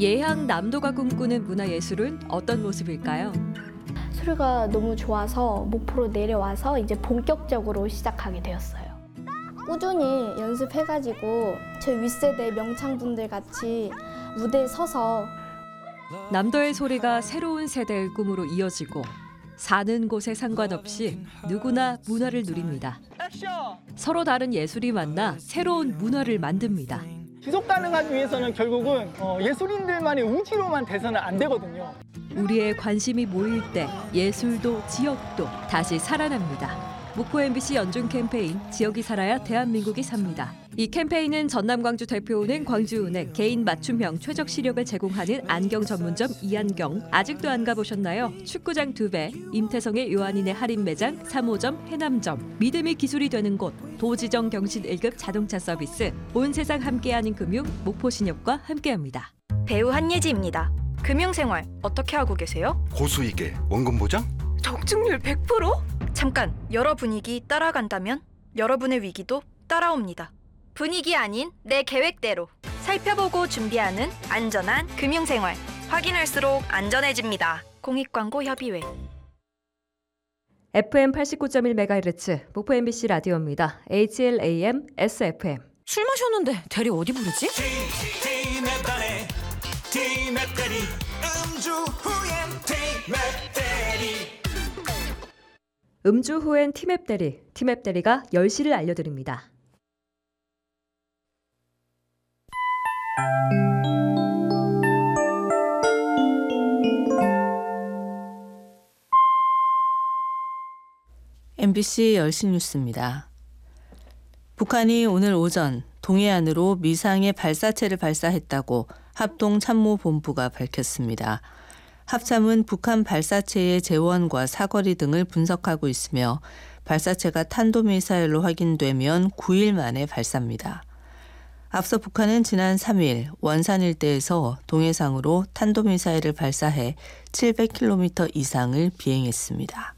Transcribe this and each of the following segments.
예향 남도가 꿈꾸는 문화예술은 어떤 모습일까요? 소리가 너무 좋아서 목포로 내려와서 이제 본격적으로 시작하게 되었어요. 꾸준히 연습해가지고 제 윗세대 명창분들 같이 무대에 서서 남도의 소리가 새로운 세대의 꿈으로 이어지고 사는 곳에 상관없이 누구나 문화를 누립니다. 서로 다른 예술이 만나 새로운 문화를 만듭니다. 지속 가능하기 위해서는 결국은 예술인들만의 의지로만 돼서는 안 되거든요. 우리의 관심이 모일 때 예술도 지역도 다시 살아납니다. 목포 MBC 연중 캠페인 지역이 살아야 대한민국이 삽니다. 이 캠페인은 전남광주 대표은행 광주은행 개인 맞춤형 최적 시력을 제공하는 안경 전문점 이안경. 아직도 안 가보셨나요? 축구장 2배, 임태성의 요한인의 할인 매장 3호점 해남점, 믿음이 기술이 되는 곳 도지정 경신 1급 자동차 서비스, 온 세상 함께하는 금융 목포신협과 함께합니다. 배우 한예지입니다. 금융생활 어떻게 하고 계세요? 고수익에 원금 보장? 적중률 100%? 잠깐, 여러 분위기 따라간다면 여러분의 위기도 따라옵니다. 분위기 아닌 내 계획대로 살펴보고 준비하는 안전한 금융생활. 확인할수록 안전해집니다. 공익광고협의회. FM 89.1MHz 목포 MBC 라디오입니다. HLAM SFM. 술 마셨는데 대리 어디 부르지? 음주 후엔 티맵 대리, 티맵 대리가 10시를 알려드립니다. MBC 10시 뉴스입니다. 북한이 오늘 오전 동해안으로 미상의 발사체를 발사했다고 합동참모본부가 밝혔습니다. 합참은 북한 발사체의 재원과 사거리 등을 분석하고 있으며 발사체가 탄도미사일로 확인되면 9일 만에 발사입니다. 앞서 북한은 지난 3일 원산 일대에서 동해상으로 탄도미사일을 발사해 700km 이상을 비행했습니다.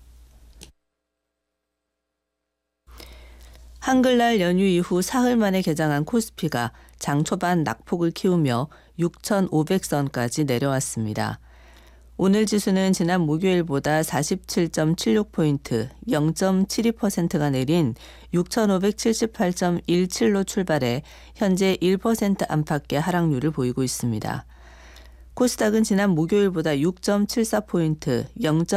한글날 연휴 이후 사흘 만에 개장한 코스피가 장 초반 낙폭을 키우며 6,500선까지 내려왔습니다. 오늘 지수는 지난 목요일보다 47.76포인트, 0.72%가 내린 6,578.17로 출발해 현재 1% 안팎의 하락률을 보이고 있습니다. 코스닥은 지난 목요일보다 6.74포인트,